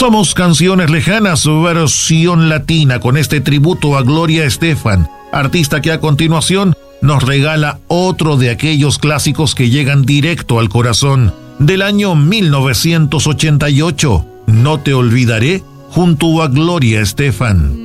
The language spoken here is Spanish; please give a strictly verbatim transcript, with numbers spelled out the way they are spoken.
Somos Canciones Lejanas, versión latina, con este tributo a Gloria Estefan, artista que a continuación nos regala otro de aquellos clásicos que llegan directo al corazón. Del año mil novecientos ochenta y ocho, No te olvidaré, junto a Gloria Estefan.